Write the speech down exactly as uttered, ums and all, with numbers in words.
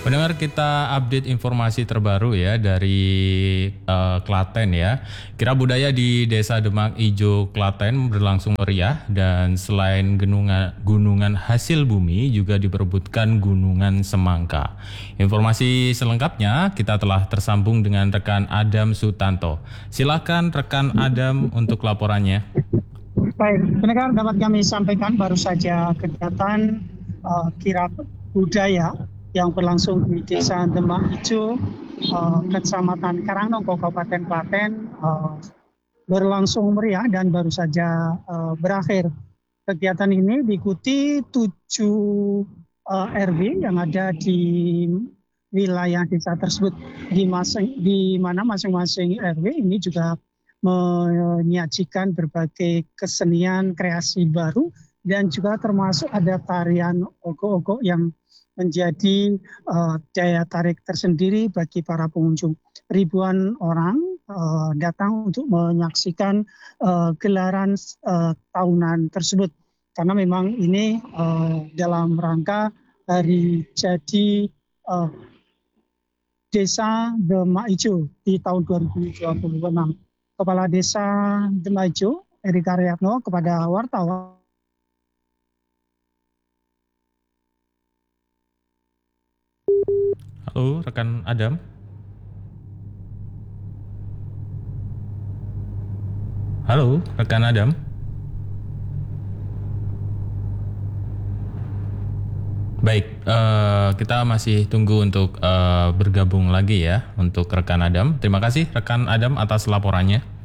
Pendengar, kita update informasi terbaru ya dari uh, Klaten ya. Kira budaya di Desa Demak Ijo, Klaten berlangsung meriah dan selain gunungan, gunungan hasil bumi juga diperebutkan gunungan semangka. Informasi selengkapnya kita telah tersambung dengan rekan Adam Sutanto. Silakan rekan Adam untuk laporannya. Baik, pendengar, dapat kami sampaikan baru saja kegiatan uh, kirap budaya yang berlangsung di Desa Demak Ijo, uh, Kecamatan Karangnongko, Kabupaten Klaten, uh, berlangsung meriah dan baru saja uh, berakhir. Kegiatan ini diikuti tujuh uh, R W yang ada di wilayah desa tersebut, di, masing, di mana masing-masing R W ini juga menyajikan berbagai kesenian kreasi baru dan juga termasuk ada tarian ogo-ogo yang menjadi uh, daya tarik tersendiri bagi para pengunjung. Ribuan orang uh, datang untuk menyaksikan uh, gelaran uh, tahunan tersebut karena memang ini uh, dalam rangka hari jadi uh, Desa Demak Ijo di tahun dua ribu dua puluh enam. Kepala Desa Demak Ijo, Eri Karyatno, kepada wartawan. Halo, rekan Adam. Halo, rekan Adam. Baik, uh, kita masih tunggu untuk uh, bergabung lagi ya untuk rekan Adam. Terima kasih rekan Adam atas laporannya.